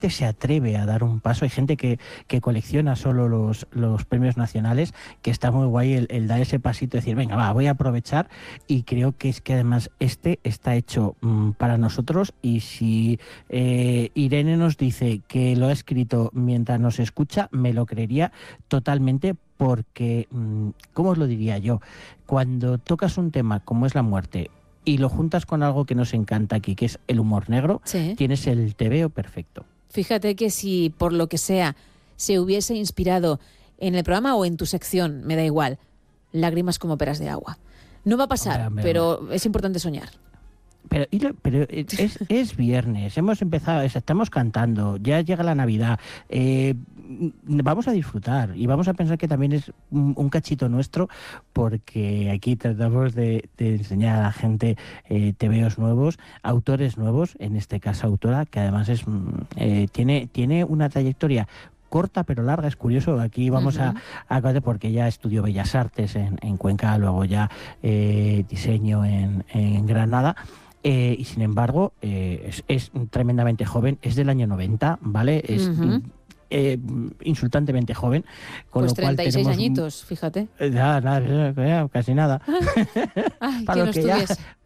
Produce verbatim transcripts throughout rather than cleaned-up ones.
se atreve a dar un paso. Hay gente que, que colecciona solo los, los premios nacionales, que está muy guay el, el dar ese pasito, decir, venga, va, voy a aprovechar, y creo que es que además este está hecho mmm, para nosotros, y si eh, Irene nos dice que lo ha escrito mientras nos escucha, me lo creería totalmente, porque, mmm, ¿cómo os lo diría yo? Cuando tocas un tema como es la muerte, y lo juntas con algo que nos encanta aquí, que es el humor negro, sí. tienes el tebeo perfecto. Fíjate que si, por lo que sea, se hubiese inspirado en el programa o en tu sección, me da igual, lágrimas como peras de agua. No va a pasar, hombre, hombre, pero hombre. Es importante soñar. Pero, pero es, es viernes, hemos empezado, estamos cantando, ya llega la Navidad, eh, vamos a disfrutar y vamos a pensar que también es un, un cachito nuestro, porque aquí tratamos de, de enseñar a la gente eh, tebeos nuevos, autores nuevos, en este caso autora, que además es eh, tiene, tiene una trayectoria corta pero larga. Es curioso, aquí vamos uh-huh. a, a porque ella estudió Bellas Artes en, en Cuenca, luego ya eh, diseño en, en Granada. Eh, y sin embargo eh, es, es tremendamente joven, es del año noventa, ¿vale? Es uh-huh. eh, insultantemente joven, con pues lo cual treinta y seis tenemos añitos, fíjate. Nada, nada, casi nada. Ay, para, que los no que ya,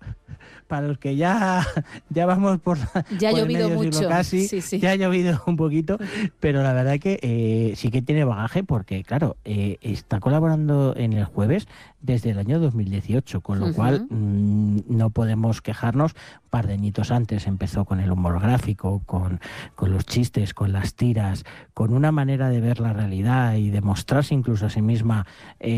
para los que ya ya vamos por ya ha por llovido medio mucho, casi, sí, sí. ya ha llovido un poquito, pero la verdad que eh, sí que tiene bagaje, porque claro, eh, está colaborando en El Jueves desde el año dos mil dieciocho, con lo uh-huh. cual mmm, no podemos quejarnos. Un par de añitos antes empezó con el humor gráfico, con, con los chistes, con las tiras, con una manera de ver la realidad y de mostrarse incluso a sí misma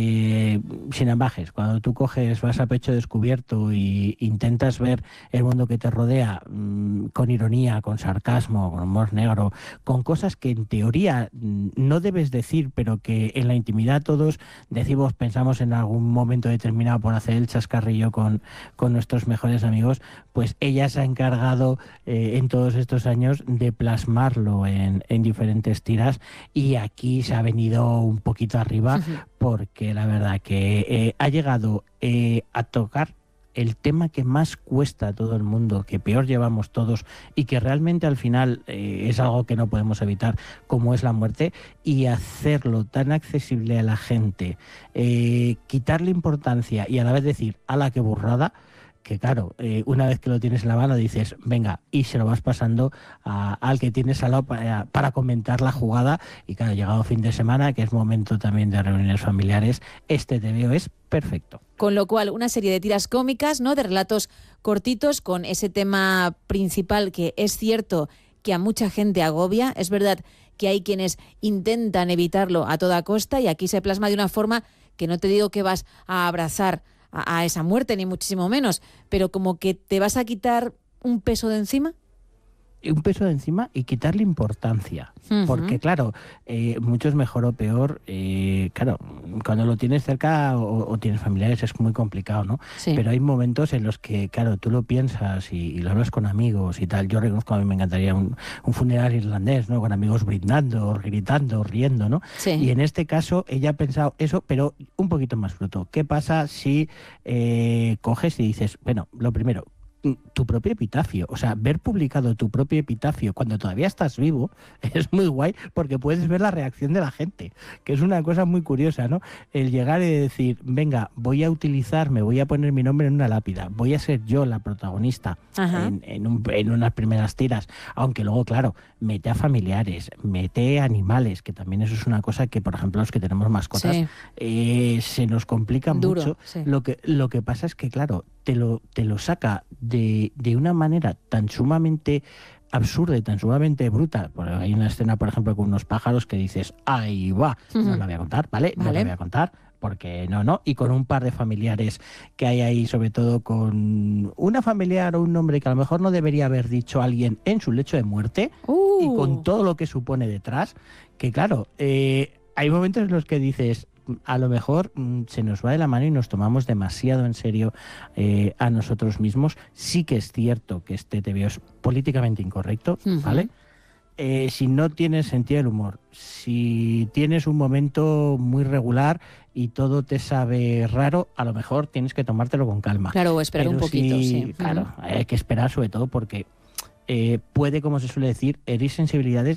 eh, sin ambajes. Cuando tú coges, vas a pecho descubierto y intentas ver el mundo que te rodea mmm, con ironía, con sarcasmo, con humor negro, con cosas que en teoría mmm, no debes decir, pero que en la intimidad todos decimos, pensamos en algún momento determinado por hacer el chascarrillo con, con nuestros mejores amigos, pues ella se ha encargado eh, en todos estos años de plasmarlo en, en diferentes tiras, y aquí se ha venido un poquito arriba, uh-huh. porque la verdad que eh, ha llegado eh, a tocar el tema que más cuesta a todo el mundo, que peor llevamos todos y que realmente al final eh, es algo que no podemos evitar, como es la muerte, y hacerlo tan accesible a la gente, eh, quitarle importancia y a la vez decir, ¡ala, qué burrada!, que claro, eh, una vez que lo tienes en la mano dices, venga, y se lo vas pasando a, al que tienes al lado para, para comentar la jugada. Y claro, llegado fin de semana, que es momento también de reuniones familiares, este tebeo es perfecto. Con lo cual, una serie de tiras cómicas, ¿no?, de relatos cortitos con ese tema principal que es cierto que a mucha gente agobia. Es verdad que hay quienes intentan evitarlo a toda costa, y aquí se plasma de una forma que no te digo que vas a abrazar a, a esa muerte, ni muchísimo menos, pero como que te vas a quitar un peso de encima. Un peso de encima y quitarle importancia, uh-huh. porque claro, eh, mucho es mejor o peor, eh, claro, cuando lo tienes cerca o, o tienes familiares es muy complicado, ¿no? Sí. Pero hay momentos en los que, claro, tú lo piensas y, y lo hablas con amigos y tal. Yo reconozco, a mí me encantaría un, un funeral irlandés, ¿no?, con amigos brindando, gritando, riendo, ¿no? Sí. Y en este caso ella ha pensado eso, pero un poquito más bruto. ¿Qué pasa si eh, coges y dices, bueno, lo primero, tu propio epitafio, o sea, ver publicado tu propio epitafio cuando todavía estás vivo es muy guay, porque puedes ver la reacción de la gente, que es una cosa muy curiosa, ¿no? El llegar y decir, venga, voy a utilizar, me voy a poner mi nombre en una lápida, voy a ser yo la protagonista en, en, un, en unas primeras tiras, aunque luego, claro, mete a familiares, mete a animales, que también eso es una cosa que, por ejemplo, los que tenemos mascotas, sí. eh, se nos complica Duro, mucho. Sí. Lo que, lo que pasa es que, claro, te lo, te lo saca de, de una manera tan sumamente absurda y tan sumamente bruta. Hay una escena, por ejemplo, con unos pájaros que dices, ahí va, uh-huh. no la voy a contar, ¿vale? No vale. la voy a contar, porque no, no. Y con un par de familiares que hay ahí, sobre todo con una familiar o un nombre que a lo mejor no debería haber dicho alguien en su lecho de muerte, uh. y con todo lo que supone detrás, que claro, eh, hay momentos en los que dices, a lo mejor mmm, se nos va de la mano y nos tomamos demasiado en serio eh, a nosotros mismos. Sí que es cierto que este tebeo es políticamente incorrecto, uh-huh. ¿vale? Eh, si no tienes sentido del humor, si tienes un momento muy regular y todo te sabe raro, a lo mejor tienes que tomártelo con calma. Claro, o esperar Pero un poquito, sí. sí. Claro, uh-huh. hay que esperar, sobre todo porque eh, puede, como se suele decir, herir sensibilidades